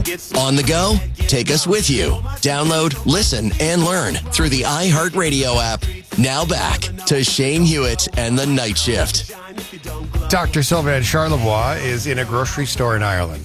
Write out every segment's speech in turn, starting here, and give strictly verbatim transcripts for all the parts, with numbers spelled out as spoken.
On the go? Take us with you. Download, listen, and learn through the iHeartRadio app. Now back to Shane Hewitt and the Night Shift. Doctor Sylvain Charlebois is in a grocery store in Ireland.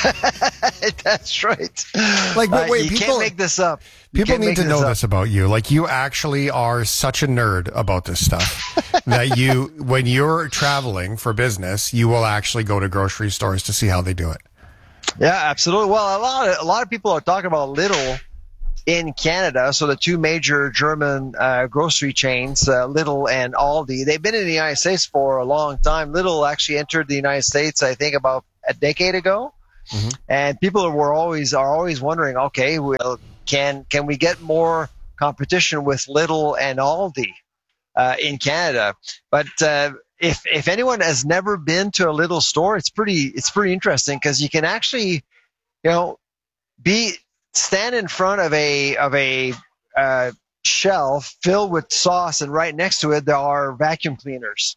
That's right. Like, but Uh, wait, you people can't make this up. You People can't need make to know up. this about you. Like, you actually are such a nerd about this stuff that you, when you're traveling for business, you will actually go to grocery stores to see how they do it. Yeah, absolutely. Well, a lot of a lot of people are talking about Lidl in Canada. So the two major German uh, grocery chains, uh, Lidl and Aldi, they've been in the United States for a long time. Lidl actually entered the United States, I think, about a decade ago. Mm-hmm. And people were always are always wondering, okay, well, can can we get more competition with Lidl and Aldi uh, in Canada? But uh, if if anyone has never been to a Lidl store, it's pretty it's pretty interesting because you can actually, you know, be stand in front of a of a uh, shelf filled with sauce, and right next to it there are vacuum cleaners.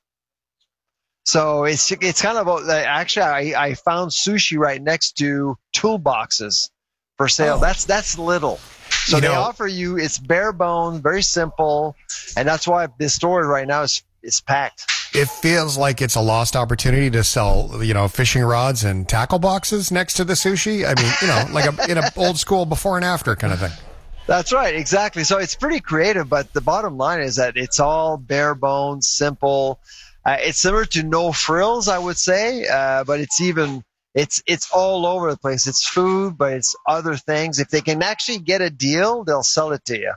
So it's it's kind of a, actually I, I found sushi right next to toolboxes for sale. Oh. That's that's Lidl. So You they know- offer you, it's bare bones, very simple, and that's why this store right now is is packed. It feels like it's a lost opportunity to sell, you know, fishing rods and tackle boxes next to the sushi. I mean, you know, like a, in an old school before and after kind of thing. That's right, exactly. So it's pretty creative, but the bottom line is that it's all bare bones, simple. Uh, it's similar to No Frills, I would say, uh, but it's even it's it's all over the place. It's food, but it's other things. If they can actually get a deal, they'll sell it to you.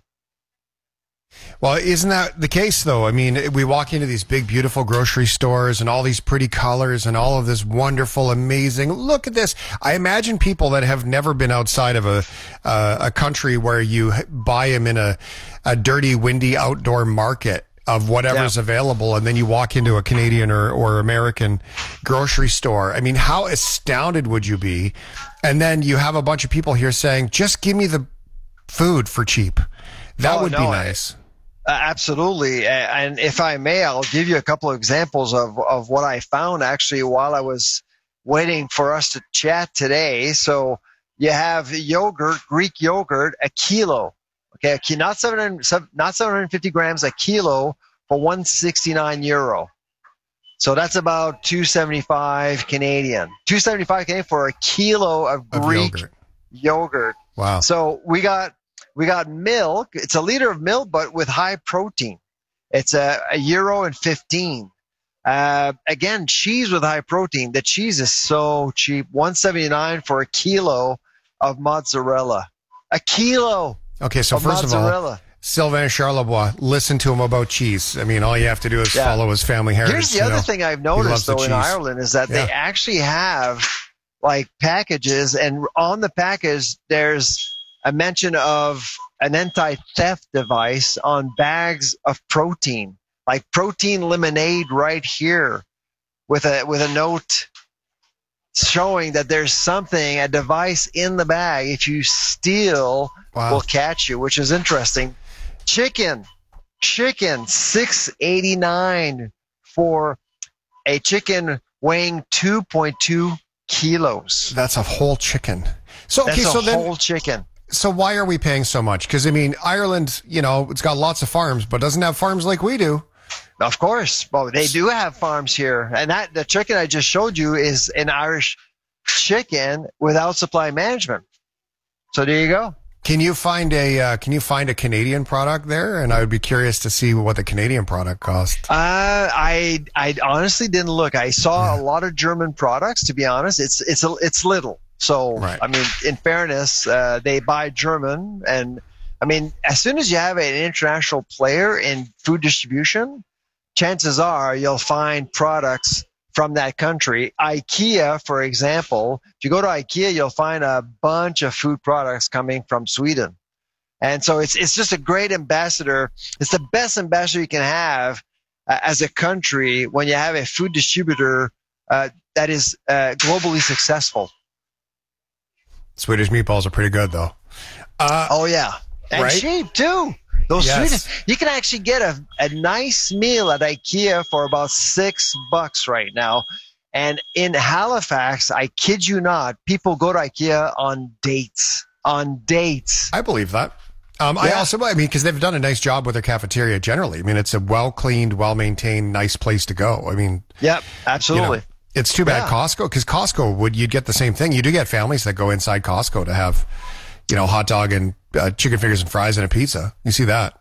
Well, isn't that the case, though? I mean, we walk into these big, beautiful grocery stores and all these pretty colors and all of this wonderful, amazing. Look at this. I imagine people that have never been outside of a uh, a country where you buy them in a, a dirty, windy outdoor market of whatever's Yeah. available, and then you walk into a Canadian or, or American grocery store. I mean, how astounded would you be? And then you have a bunch of people here saying, just give me the food for cheap. That Oh, would be no, I- nice. Uh, absolutely. A- And if I may, I'll give you a couple of examples of, of what I found actually while I was waiting for us to chat today. So you have yogurt, Greek yogurt, a kilo. Okay, a ki- not seven hundred, sev- not seven hundred fifty grams, a kilo for one hundred sixty-nine euro. So that's about two seventy-five Canadian. two seventy-five Canadian for a kilo of Of Greek yogurt. yogurt. Wow. So we got we got milk. It's a liter of milk, but with high protein. It's a, a euro and fifteen. Uh, again, cheese with high protein. The cheese is so cheap. one seventy-nine for a kilo of mozzarella. A kilo Okay, so of first of all, mozzarella. Sylvain Charlebois, listen to him about cheese. I mean, all you have to do is Yeah. follow his family heritage. Here's the you other know. thing I've loves noticed the though in cheese. Ireland is that Yeah. they actually have like packages, and on the package there's a mention of an anti-theft device on bags of protein, like protein lemonade right here, with a with a note showing that there's something, a device in the bag. If you steal, Wow. will catch you, which is interesting. Chicken, chicken, six eighty nine for a chicken weighing two point two kilos. That's a whole chicken. So okay, That's so a then, whole chicken. so why are we paying so much? Because I mean, Ireland, you know, it's got lots of farms, but doesn't have farms like we do. Of course, well, they do have farms here, and that the chicken I just showed you is an Irish chicken without supply management. So there you go. Can you find a uh, Can you find a Canadian product there? And I would be curious to see what the Canadian product cost. Uh, I I honestly didn't look. I saw a lot of German products. To be honest, it's it's a, it's little. So Right. I mean, in fairness, uh, they buy German, and I mean, as soon as you have an international player in food distribution, chances are you'll find products from that country. IKEA, for example, if you go to IKEA, you'll find a bunch of food products coming from Sweden. And so it's it's just a great ambassador. It's the best ambassador you can have uh, as a country when you have a food distributor uh, that is uh, globally successful. Swedish meatballs are pretty good, though. Uh, Oh yeah, and Right? cheap too. Those Yes. Swedish, you can actually get a, a nice meal at IKEA for about six bucks right now. And in Halifax, I kid you not, people go to IKEA on dates. On dates. I believe that. Um, Yeah. I also, I mean, because they've done a nice job with their cafeteria generally. I mean, it's a well-cleaned, well-maintained, nice place to go. I mean, Yep, you absolutely. know, it's too bad Yeah. Costco, because Costco would, you'd get the same thing. You do get families that go inside Costco to have, you know, hot dog and uh, chicken fingers and fries and a pizza. You see that?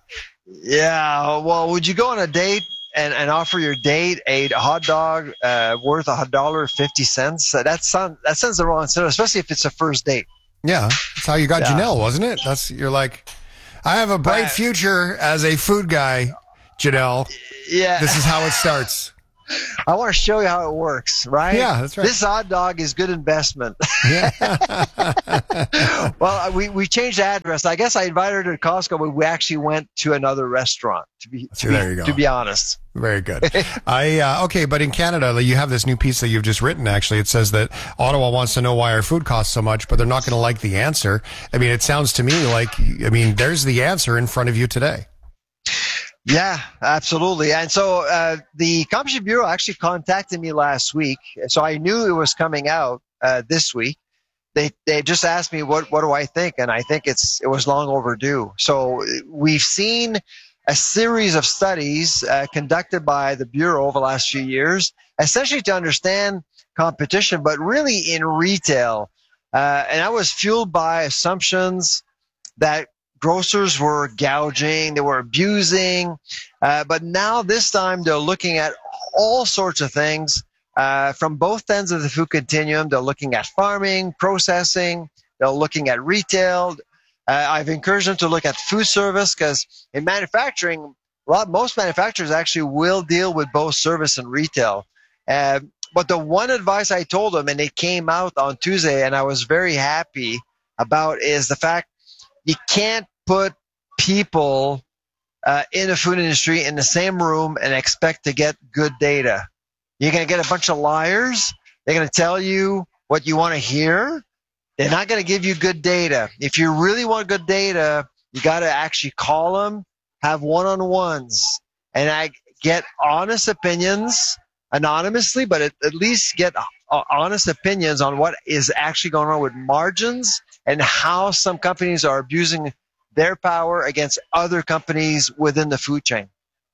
Yeah, well, would you go on a date and, and offer your date a hot dog uh, worth a dollar fifty cents? Uh, That sounds that sounds the wrong answer, especially if it's a first date. Yeah. That's how you got Yeah. Janelle, wasn't it? That's, you're like, I have a bright Right. future as a food guy, Janelle. Yeah, This is how it starts. I want to show you how it works, right? Yeah, that's right. This hot dog is good investment. Yeah. Well, we, we changed the address. I guess I invited her to Costco, but we actually went to another restaurant. To be See, to, there be, you go. to be honest. Very good. I uh, okay, but in Canada, like, you have this new piece that you've just written. Actually, it says that Ottawa wants to know why our food costs so much, but they're not going to like the answer. I mean, it sounds to me like, I mean, there's the answer in front of you today. Yeah, absolutely. And so uh, the Competition Bureau actually contacted me last week, so I knew it was coming out uh, this week. They they just asked me what what do I think, and I think it's it was long overdue. So we've seen a series of studies uh, conducted by the Bureau over the last few years, essentially to understand competition, but really in retail. Uh, and that was fueled by assumptions that grocers were gouging, they were abusing, uh, but now this time they're looking at all sorts of things uh, from both ends of the food continuum. They're looking at farming, processing, they're looking at retail. Uh, I've encouraged them to look at food service because in manufacturing, a lot, most manufacturers actually will deal with both service and retail. Uh, but the one advice I told them, and it came out on Tuesday, and I was very happy about, is the fact you can't put people uh, in the food industry in the same room and expect to get good data. You're going to get a bunch of liars. They're going to tell you what you want to hear. They're not going to give you good data. If you really want good data, you got to actually call them, have one-on-ones, and I get honest opinions anonymously, but at, at least get uh, honest opinions on what is actually going on with margins and how some companies are abusing their power against other companies within the food chain.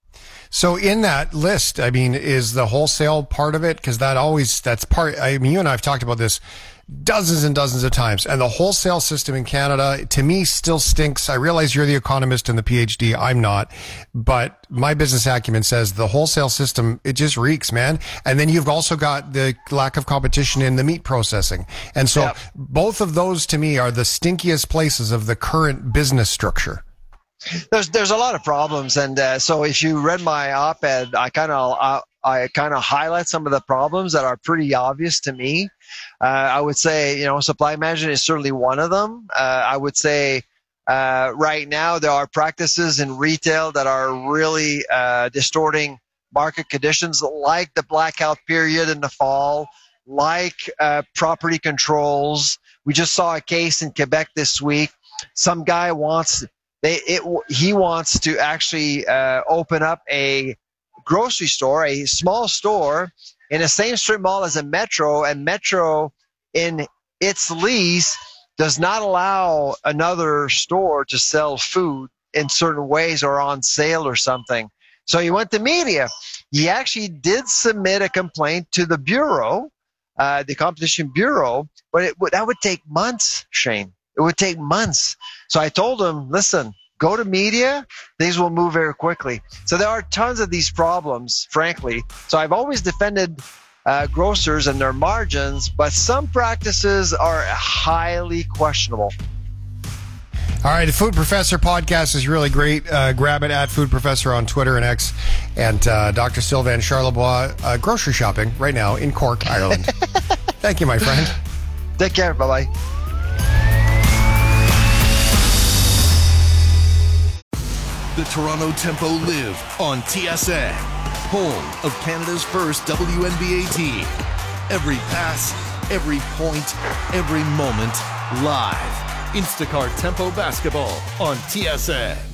So in that list, I mean, is the wholesale part of it? Because that always, that's part, I mean, you and I have talked about this dozens and dozens of times. And the wholesale system in Canada, to me, still stinks. I realize you're the economist and the PhD. I'm not. But my business acumen says the wholesale system, it just reeks, man. And then you've also got the lack of competition in the meat processing. And so Yep. both of those, to me, are the stinkiest places of the current business structure. There's there's a lot of problems, and uh, so if you read my op-ed, I kind of uh, I kind of highlight some of the problems that are pretty obvious to me. Uh, I would say, you know, supply management is certainly one of them. Uh, I would say uh, right now there are practices in retail that are really uh, distorting market conditions, like the blackout period in the fall, like uh, property controls. We just saw a case in Quebec this week. Some guy wants they it he wants to actually uh, open up a grocery store, a small store in the same strip mall as a Metro, and Metro in its lease does not allow another store to sell food in certain ways or on sale or something. So he went to media. He actually did submit a complaint to the Bureau, uh, the Competition Bureau, but it would, that would take months, Shane. It would take months. So I told him, listen, go to media, things will move very quickly. So there are tons of these problems, frankly. So I've always defended uh, grocers and their margins, but some practices are highly questionable. All right, the Food Professor podcast is really great. Uh, grab it at Food Professor on Twitter and X. And uh, Doctor Sylvain Charlebois, uh, grocery shopping right now in Cork, Ireland. Thank you, my friend. Take care. Bye-bye. The Toronto Tempo live on T S N, home of Canada's first W N B A team. Every pass, every point, every moment, live. Instacart Tempo Basketball on T S N.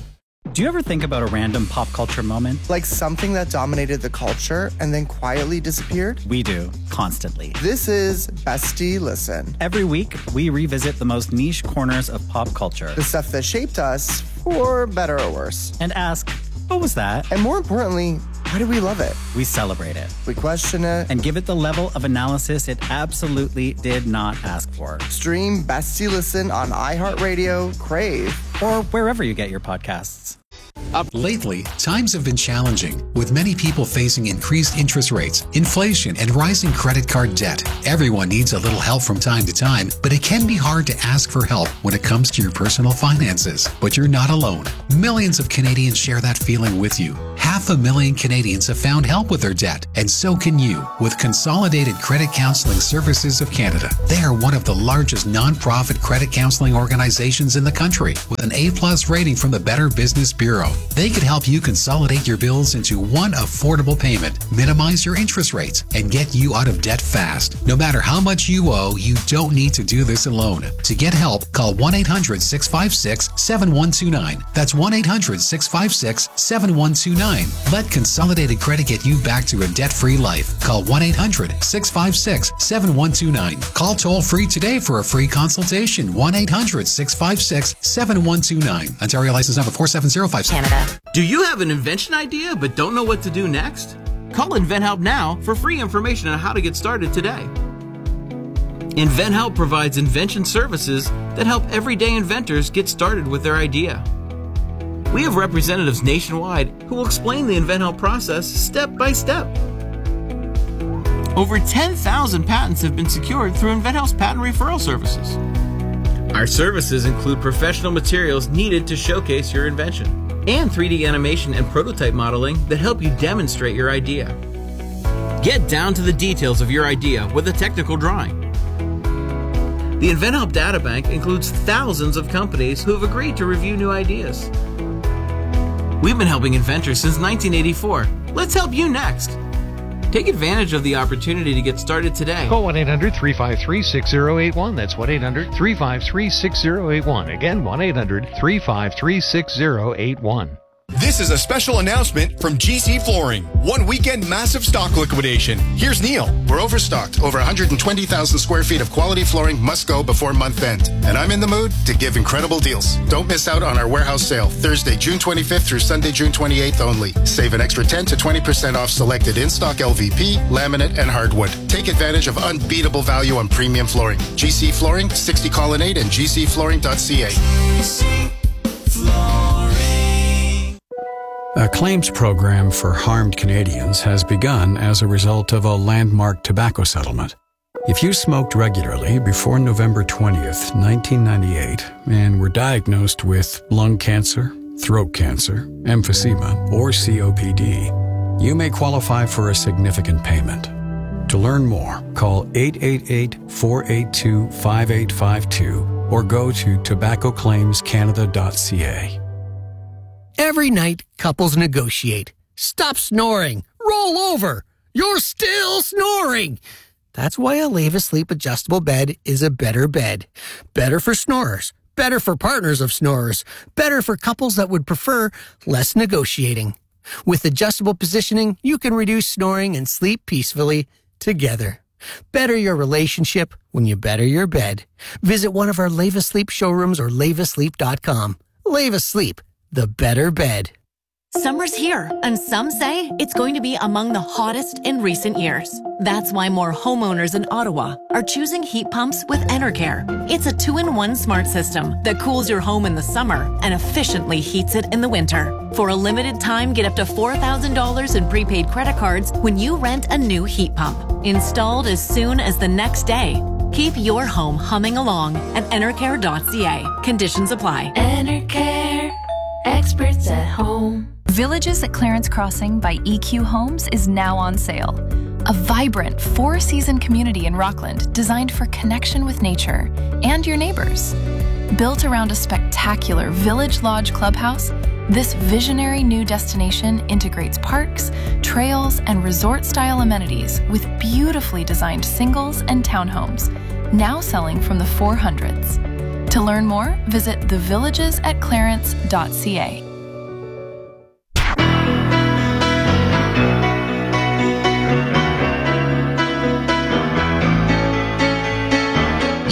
Do you ever think about a random pop culture moment? Like something that dominated the culture and then quietly disappeared? We do, constantly. This is Bestie Listen. Every week, we revisit the most niche corners of pop culture. The stuff that shaped us, for better or worse. And ask, what was that? And more importantly, why do we love it? We celebrate it. We question it. And give it the level of analysis it absolutely did not ask for. Stream Bestie Listen on iHeartRadio, Crave, or wherever you get your podcasts. Lately, times have been challenging, with many people facing increased interest rates, inflation, and rising credit card debt. Everyone needs a little help from time to time, but it can be hard to ask for help when it comes to your personal finances. But you're not alone. Millions of Canadians share that feeling with you. Half a million Canadians have found help with their debt, and so can you with Consolidated Credit Counseling Services of Canada. They are one of the largest nonprofit credit counseling organizations in the country, with an A-plus rating from the Better Business Bureau. They could help you consolidate your bills into one affordable payment, minimize your interest rates, and get you out of debt fast. No matter how much you owe, you don't need to do this alone. To get help, call one eight hundred six five six seven one two nine. That's one eight hundred six five six seven one two nine. Let Consolidated Credit get you back to a debt-free life. Call one eight hundred six five six seven one two nine. Call toll-free today for a free consultation. one eight hundred six five six seven one two nine. Ontario license number four seven zero five seven. Canada. Do you have an invention idea but don't know what to do next? Call InventHelp now for free information on how to get started today. InventHelp provides invention services that help everyday inventors get started with their idea. We have representatives nationwide who will explain the InventHelp process step by step. Over ten thousand patents have been secured through InventHelp's patent referral services. Our services include professional materials needed to showcase your invention, and three D animation and prototype modeling that help you demonstrate your idea. Get down to the details of your idea with a technical drawing. The InventHelp Databank includes thousands of companies who have agreed to review new ideas. We've been helping inventors since nineteen eighty-four. Let's help you next. Take advantage of the opportunity to get started today. Call one eight hundred three five three six zero eight one. That's one eight hundred three five three six zero eight one. Again, one eight hundred three five three six zero eight one. This is a special announcement from G C Flooring. One weekend massive stock liquidation. Here's Neil. We're overstocked. Over one hundred twenty thousand square feet of quality flooring must go before month end. And I'm in the mood to give incredible deals. Don't miss out on our warehouse sale. Thursday, June twenty-fifth through Sunday, June twenty-eighth only. Save an extra ten to twenty percent off selected in-stock L V P, laminate, and hardwood. Take advantage of unbeatable value on premium flooring. G C Flooring, sixty Colonnade, and g c flooring dot c a. G C Flooring. A claims program for harmed Canadians has begun as a result of a landmark tobacco settlement. If you smoked regularly before November twentieth, nineteen ninety-eight, and were diagnosed with lung cancer, throat cancer, emphysema, or C O P D, you may qualify for a significant payment. To learn more, call eight eight eight, four eight two, five eight five two or go to tobacco claims canada dot c a. Every night, couples negotiate. Stop snoring. Roll over. You're still snoring. That's why a Leva Sleep adjustable bed is a better bed. Better for snorers. Better for partners of snorers. Better for couples that would prefer less negotiating. With adjustable positioning, you can reduce snoring and sleep peacefully together. Better your relationship when you better your bed. Visit one of our Leva Sleep showrooms or leva sleep dot com. Leva Sleep. The better bed. Summer's here, and some say it's going to be among the hottest in recent years. That's why more homeowners in Ottawa are choosing heat pumps with Enercare. It's a two-in-one smart system that cools your home in the summer and efficiently heats it in the winter. For a limited time, get up to four thousand dollars in prepaid credit cards when you rent a new heat pump. Installed as soon as the next day. Keep your home humming along at enercare dot c a. Conditions apply. Enercare. Experts at home. Villages at Clarence Crossing by E Q Homes is now on sale. A vibrant four-season community in Rockland designed for connection with nature and your neighbors. Built around a spectacular Village Lodge clubhouse, this visionary new destination integrates parks, trails, and resort-style amenities with beautifully designed singles and townhomes, now selling from the four hundreds. To learn more, visit the villages at clarence dot c a.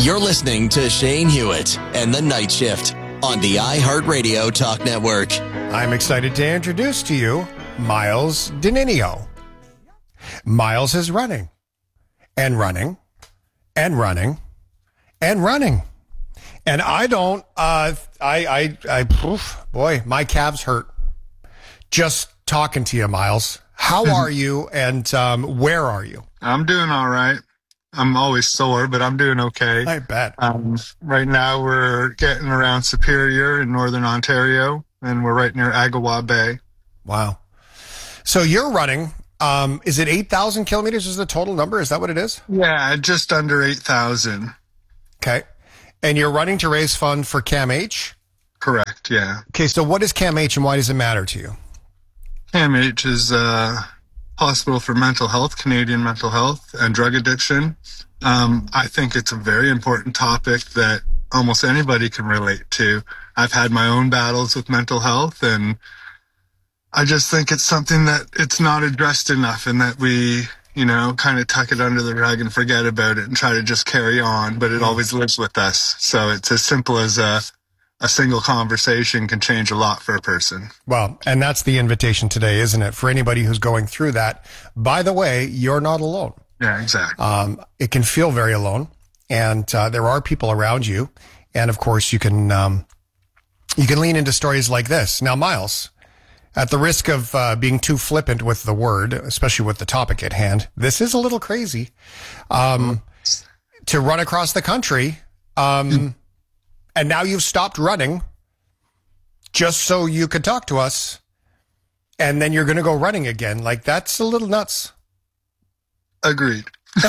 You're listening to Shane Hewitt and the Night Shift on the iHeartRadio Talk Network. I'm excited to introduce to you Miles Deninio. Miles is running and running and running and running. And I don't, uh, I, I, I, oof, boy, my calves hurt just talking to you, Miles. How are you and um, where are you? I'm doing all right. I'm always sore, but I'm doing okay. I bet. Um, right now we're getting around Superior in northern Ontario, and we're right near Agawa Bay. Wow. So you're running. Um, is it eight thousand kilometers is the total number? Is that what it is? Yeah, just under eight thousand. Okay. And you're running to raise fund for CAMH? Correct, yeah. Okay, so what is CAMH and why does it matter to you? CAMH is a hospital for mental health, Canadian mental health, and drug addiction. Um, I think it's a very important topic that almost anybody can relate to. I've had my own battles with mental health, and I just think it's something that it's not addressed enough, and that we, you know, kind of tuck it under the rug and forget about it and try to just carry on, but it always lives with us. So it's as simple as a, a single conversation can change a lot for a person. Well, and that's the invitation today, isn't it? For anybody who's going through that. By the way, you're not alone. Yeah, exactly. Um, it can feel very alone, and uh, there are people around you. And of course, you can um, you can lean into stories like this. Now, Miles, at the risk of uh, being too flippant with the word, especially with the topic at hand, this is a little crazy. Um, to run across the country, um, and now you've stopped running just so you could talk to us, and then you're going to go running again. Like, that's a little nuts. Agreed.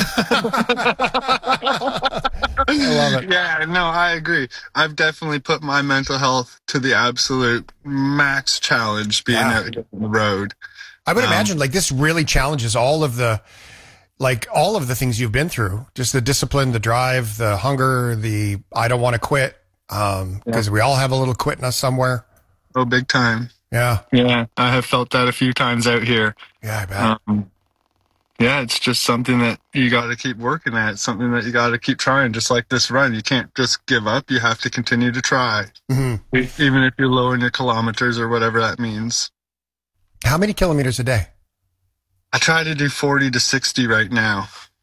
I love it. Yeah, no, I agree. I've definitely put my mental health to the absolute max challenge being Yeah. out on the road. I would Um, imagine like this really challenges all of the, like all of the things you've been through, just the discipline, the drive, the hunger, the, I don't want to quit. Um, because Yeah. we all have a little quit in us somewhere. Oh, big time. Yeah. Yeah, I have felt that a few times out here. Yeah, I bet. Um, yeah, it's just something that you got to keep working at. It's something that you got to keep trying, just like this run. You can't just give up. You have to continue to try, Mm-hmm. even if you're low in your kilometers or whatever that means. How many kilometers a day? I try to do forty to sixty right now.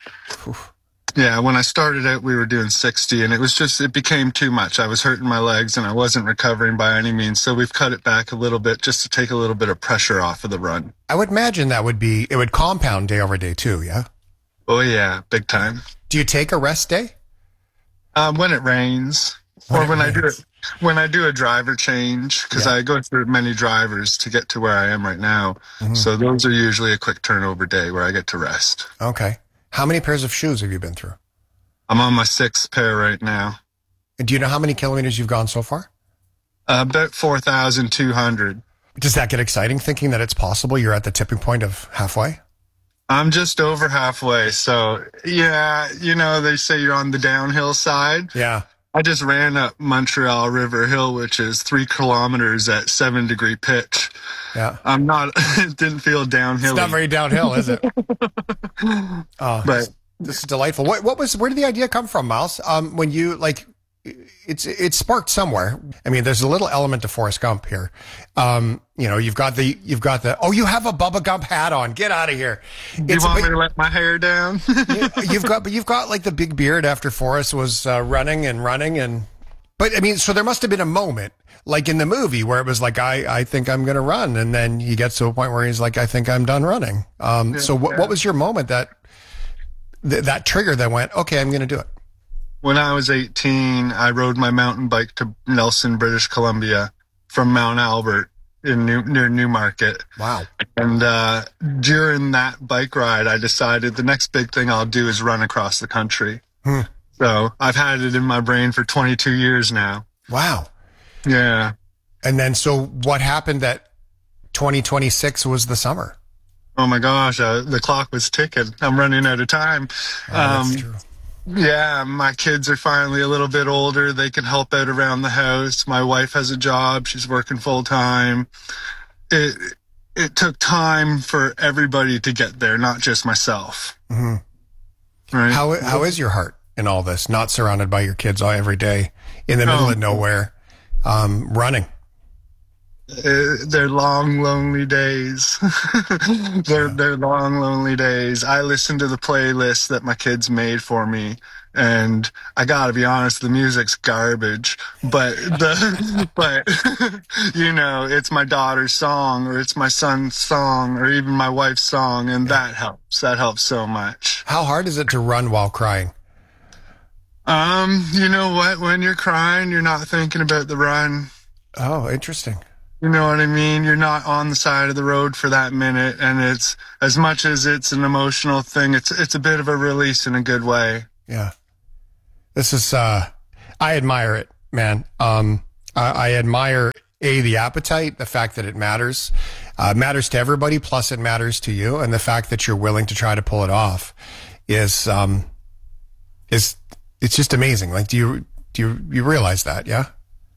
Yeah, when I started out, we were doing sixty, and it was just, it became too much. I was hurting my legs, and I wasn't recovering by any means, so we've cut it back a little bit just to take a little bit of pressure off of the run. I would imagine that would be, it would compound day over day too, yeah? Oh, yeah, big time. Do you take a rest day? Um, when it rains, When or it when I do rains. it, when I do a driver change, because Yeah. I go through many drivers to get to where I am right now. Mm-hmm. So those are usually a quick turnover day where I get to rest. Okay. How many pairs of shoes have you been through? I'm on my sixth pair right now. And do you know how many kilometers you've gone so far? Uh, about four thousand two hundred. Does that get exciting thinking that it's possible you're at the tipping point of halfway? I'm just over halfway. So, yeah, you know, they say you're on the downhill side. Yeah. I just ran up Montreal River Hill, which is three kilometers at seven degree pitch. Yeah. I'm not, it didn't feel downhill. It's not very downhill, is it? Oh, But this is delightful. What, what was, where did the idea come from, Miles? Um, when you, like, it's, it sparked somewhere. I mean, there's a little element to Forrest Gump here. Um, you know, you've got the, you've got the, oh, you have a Bubba Gump hat on. Get out of here. do you It's, want but me to let my hair down? you- you've got, but you've got like the big beard after Forrest was uh, running and running and, but I mean, so there must have been a moment like in the movie where it was like, I, I think I'm going to run. And then he gets to a point where he's like, I think I'm done running. Um, Yeah, so what, yeah. what was your moment that, th- that trigger that went, okay, I'm going to do it? When I was eighteen, I rode my mountain bike to Nelson, British Columbia from Mount Albert in New, near Newmarket. Wow. And uh, during that bike ride, I decided the next big thing I'll do is run across the country. Hmm. So I've had it in my brain for twenty-two years now. Wow. Yeah. And then, so what happened that twenty twenty-six was the summer? Oh my gosh, uh, the clock was ticking. I'm running out of time. Oh, that's Um, true. Yeah, my kids are finally a little bit older. They can help out around the house. My wife has a job. She's working full time. It it took time for everybody to get there, not just myself. Mhm. Right? How, how is your heart? in all this, not surrounded by your kids all every day in the middle Oh. of nowhere, um, running. Uh, they're long, lonely days. they're they're long, lonely days. I listen to the playlist that my kids made for me, and I gotta be honest, the music's garbage. But the but you know, it's my daughter's song, or it's my son's song, or even my wife's song, and that helps. That helps so much. How hard is it to run while crying? Um, you know what? When you're crying, you're not thinking about the run. Oh, interesting. You know what I mean? You're not on the side of the road for that minute, and it's, as much as it's an emotional thing, it's it's a bit of a release in a good way. Yeah. This is, uh, I admire it, man. Um, I, I admire, A, the appetite, the fact that it matters, uh, matters to everybody, plus it matters to you, and the fact that you're willing to try to pull it off is, um, is, it's just amazing. Like, do you, do you, you realize that? Yeah.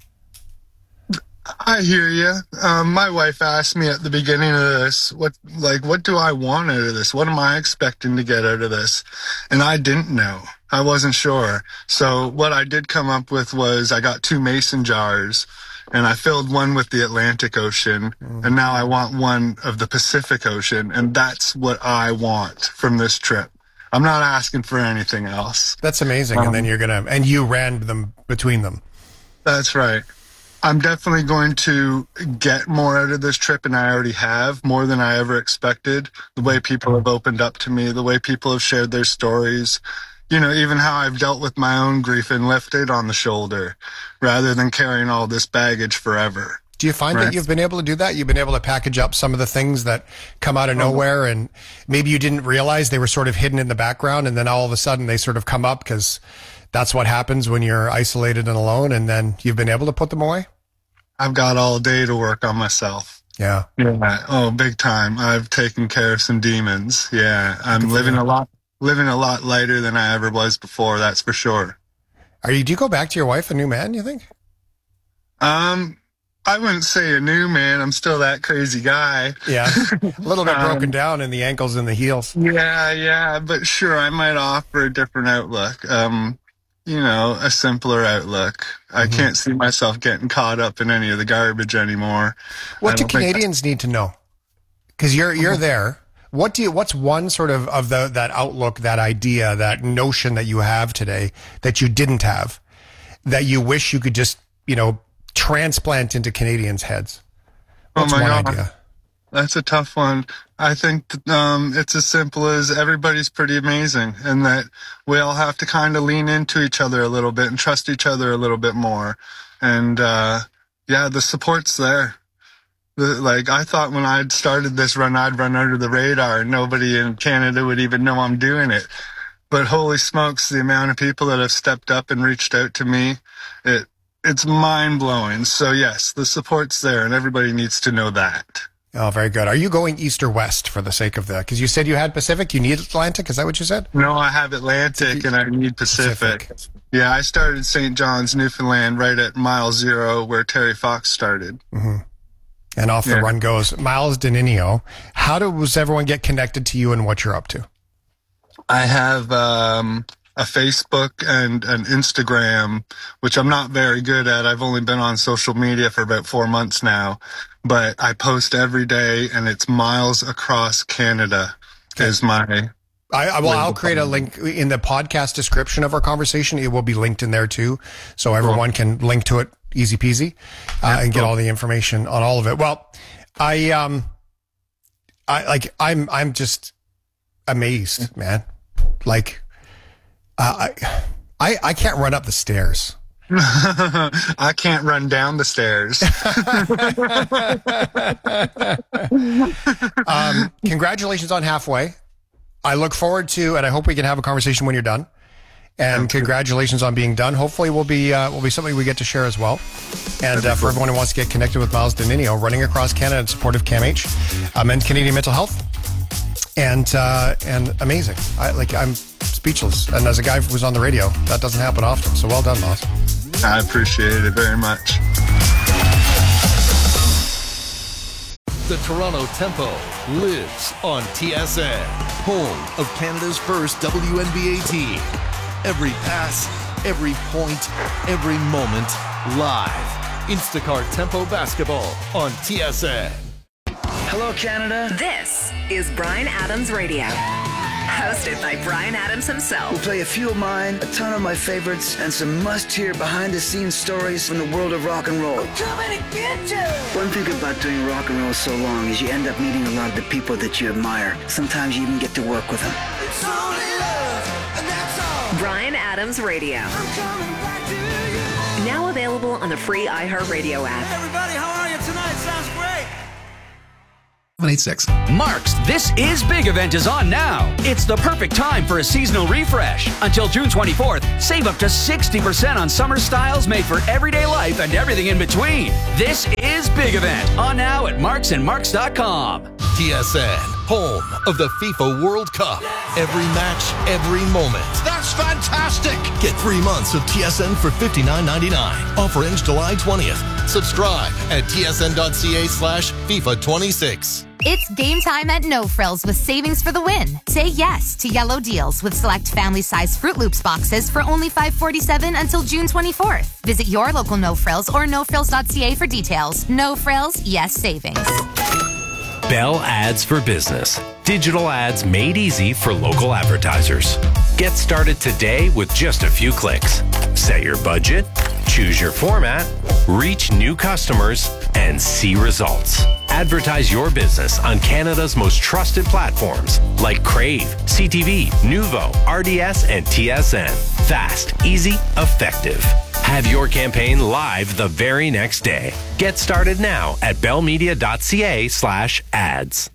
I hear you. Um, my wife asked me at the beginning of this, what, like, what do I want out of this? What am I expecting to get out of this? And I didn't know. I wasn't sure. So what I did come up with was I got two mason jars, and I filled one with the Atlantic Ocean, mm. and now I want one of the Pacific Ocean, and that's what I want from this trip. I'm not asking for anything else. That's amazing. Um, and then you're going to, and you ran them between them. That's right. I'm definitely going to get more out of this trip, and I already have, more than I ever expected. The way people have opened up to me, the way people have shared their stories, you know, even how I've dealt with my own grief and lifted on the shoulder rather than carrying all this baggage forever. Do you find right? that you've been able to do that? You've been able to package up some of the things that come out of nowhere, and maybe you didn't realize they were sort of hidden in the background, and then all of a sudden they sort of come up because that's what happens when you're isolated and alone, and then you've been able to put them away? I've got all day to work on myself. Yeah. Yeah. Oh, big time. I've taken care of some demons. Yeah. I'm living a lot, living a lot lighter than I ever was before. That's for sure. Are you, do you go back to your wife a new man, you think? Um, I wouldn't say a new man. I'm still that crazy guy. Yeah. A little bit broken um, down in the ankles and the heels. Yeah. Yeah. But sure, I might offer a different outlook. Um, you know, a simpler outlook. I mm-hmm. can't see myself getting caught up in any of the garbage anymore. What do Canadians need to know? Because you're you're there. What do you? What's one sort of of the that outlook, that idea, that notion that you have today that you didn't have, that you wish you could just, you know, transplant into Canadians' heads? What's oh my one God. idea? That's a tough one. I think um, it's as simple as everybody's pretty amazing, and that we all have to kind of lean into each other a little bit and trust each other a little bit more. And uh, yeah, the support's there. The, like I thought when I'd started this run, I'd run under the radar and nobody in Canada would even know I'm doing it. But holy smokes, the amount of people that have stepped up and reached out to me, it it's mind blowing. So yes, the support's there, and everybody needs to know that. Oh, very good. Are you going east or west for the sake of that? Because you said you had Pacific, you need Atlantic. Is that what you said? No, I have Atlantic and I need Pacific. Pacific. Yeah, I started Saint John's, Newfoundland, right at mile zero where Terry Fox started. Mm-hmm. And off the yeah. run goes Miles Denninio. How does everyone get connected to you and what you're up to? I have um, a Facebook and an Instagram, which I'm not very good at. I've only been on social media for about four months now. But I post every day, and it's Miles Across Canada okay. is my... I, I well, I'll create a link in the podcast description of our conversation. It will be linked in there too, so everyone cool. can link to it easy peasy uh, yeah, and get cool. all the information on all of it. Well, I um, I like I'm I'm just amazed, man. Like, uh, I I I can't run up the stairs. I can't run down the stairs. um, congratulations on halfway. I look forward to, and I hope we can have a conversation when you're done. And congratulations on being done. Hopefully, will be uh, will be something we get to share as well. And uh, for everyone who wants to get connected with Miles Denninio, running across Canada in support of CAMH, uh, Men's Canadian Mental Health, and uh, and amazing. I like I'm speechless. And as a guy who was on the radio, that doesn't happen often. So well done, Miles. I appreciate it very much. The Toronto Tempo lives on T S N, home of Canada's first W N B A team. Every pass, every point, every moment, live. Instacart Tempo Basketball on T S N. Hello, Canada. This is Bryan Adams Radio. Hosted by Bryan Adams himself. We'll play a few of mine, a ton of my favorites, and some must-hear behind-the-scenes stories from the world of rock and roll. I'm coming to get you! One thing about doing rock and roll so long is you end up meeting a lot of the people that you admire. Sometimes you even get to work with them. It's only love, and that's all. Bryan Adams Radio. I'm coming back to you. Now available on the free iHeartRadio app. Hey, everybody, how are you tonight? Sounds great. seven eight six. Mark's This Is Big event is on now. It's the perfect time for a seasonal refresh. Until June twenty-fourth, save up to sixty percent on summer styles made for everyday life and everything in between. This is Big event on now at marks and marks dot com. T S N, home of the FIFA World Cup. Every match, every moment. That's fantastic! Get three months of T S N for fifty-nine ninety-nine. Offer ends July twentieth. Subscribe at tsn.ca slash FIFA 26. It's game time at No Frills with savings for the win. Say yes to yellow deals with select family-size Fruit Loops boxes for only five forty-seven until June twenty-fourth. Visit your local No Frills or no frills dot c a for details. No Frills, yes savings. Bell Ads for Business. Digital ads made easy for local advertisers. Get started today with just a few clicks. Set your budget, choose your format, reach new customers, and see results. Advertise your business on Canada's most trusted platforms like Crave, C T V, Nuvo, R D S, and T S N. Fast, easy, effective. Have your campaign live the very next day. Get started now at bellmedia.ca slash ads.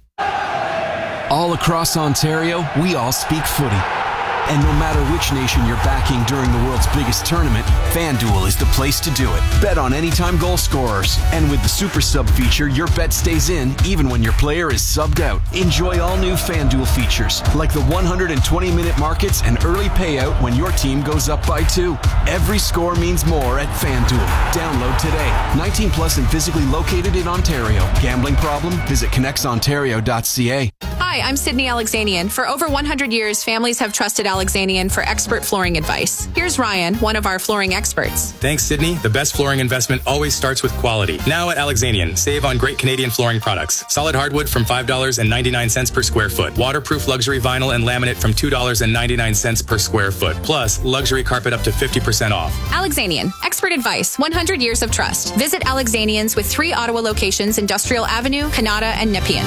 All across Ontario, we all speak footy. And no matter which nation you're backing during the world's biggest tournament, FanDuel is the place to do it. Bet on anytime goal scorers. And with the Super Sub feature, your bet stays in even when your player is subbed out. Enjoy all new FanDuel features, like the one hundred twenty minute markets and early payout when your team goes up by two. Every score means more at FanDuel. Download today. nineteen plus and physically located in Ontario. Gambling problem? Visit connects ontario dot c a. Hi, I'm Sydney Alexanian. For over one hundred years, families have trusted Alexanian for expert flooring advice. Here's Ryan, one of our flooring experts. Thanks, Sydney. The best flooring investment always starts with quality. Now at Alexanian, save on great Canadian flooring products. Solid hardwood from five dollars and ninety-nine cents per square foot. Waterproof luxury vinyl and laminate from two dollars and ninety-nine cents per square foot. Plus, luxury carpet up to fifty percent off. Alexanian, expert advice, one hundred years of trust. Visit Alexanian's with three Ottawa locations, Industrial Avenue, Kanata, and Nepean.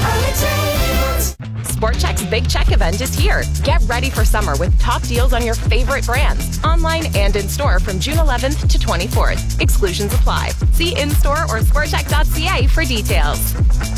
Sport Chek's Big Check event is here. Get ready for summer with top deals on your favorite brands, online and in store from June eleventh to twenty-fourth. Exclusions apply. See in-store or sport chek dot c a for details.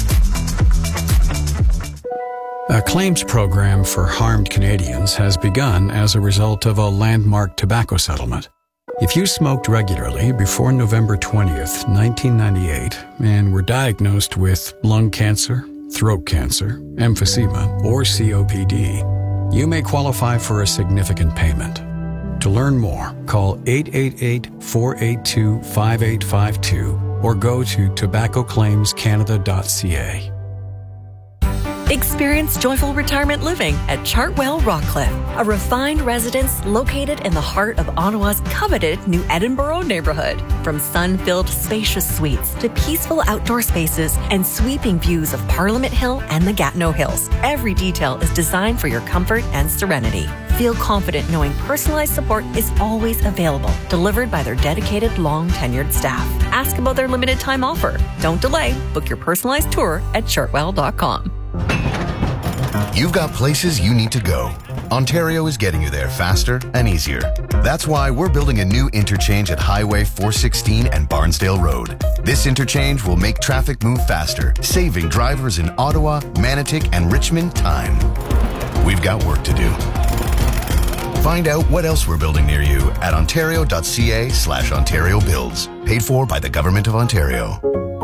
A claims program for harmed Canadians has begun as a result of a landmark tobacco settlement. If you smoked regularly before November twentieth, nineteen ninety-eight, and were diagnosed with lung cancer, throat cancer, emphysema, or C O P D, you may qualify for a significant payment. To learn more, call eight eight eight, four eight two, five eight five two or go to tobacco claims canada dot c a. Experience joyful retirement living at Chartwell Rockcliffe, a refined residence located in the heart of Ottawa's coveted New Edinburgh neighborhood. From sun-filled spacious suites to peaceful outdoor spaces and sweeping views of Parliament Hill and the Gatineau Hills, every detail is designed for your comfort and serenity. Feel confident knowing personalized support is always available, delivered by their dedicated, long-tenured staff. Ask about their limited time offer. Don't delay. Book your personalized tour at chartwell dot com. You've got places you need to go. Ontario is getting you there faster and easier. That's why we're building a new interchange at Highway four sixteen and Barnsdale Road. This interchange will make traffic move faster, saving drivers in Ottawa, Manotick, and Richmond time. We've got work to do. Find out what else we're building near you at ontario dot c a slash Ontario Builds. Paid for by the Government of Ontario.